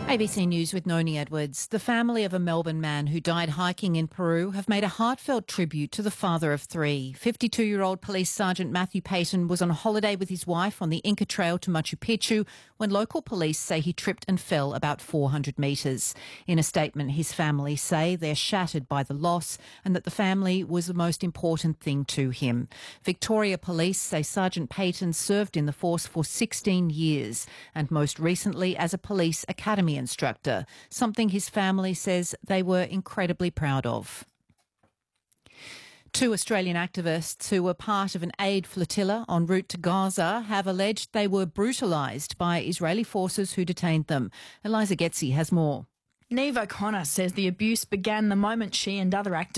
ABC News with Noni Edwards. The family of a Melbourne man who died hiking in Peru have made a heartfelt tribute to the father of three. 52-year-old Police Sergeant Matthew Payton was on holiday with his wife on the Inca Trail to Machu Picchu when local police say he tripped and fell about 400 metres. In a statement, his family say they're shattered by the loss and that the family was the most important thing to him. Victoria Police say Sergeant Payton served in the force for 16 years and most recently as a police academy instructor, something his family says they were incredibly proud of. Two Australian activists who were part of an aid flotilla en route to Gaza have alleged they were brutalised by Israeli forces who detained them. Eliza Getzi has more. Niamh O'Connor says the abuse began the moment she and other activists